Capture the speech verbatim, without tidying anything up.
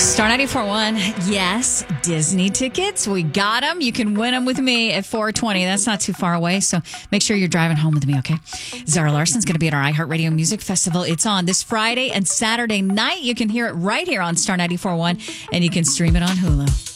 Star ninety-four point one, yes, Disney tickets. We got them. You can win them with me at four twenty. That's not too far away, so make sure you're driving home with me, okay? Zara Larson's going to be at our iHeartRadio Music Festival. It's on this Friday and Saturday night. You can hear it right here on Star ninety-four point one, and you can stream it on Hulu.